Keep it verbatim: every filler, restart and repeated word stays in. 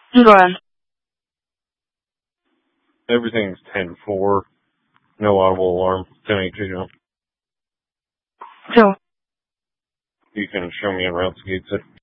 Go ahead. Everything's ten four. No audible alarm. ten eighteen. So, You can show me around Skate City.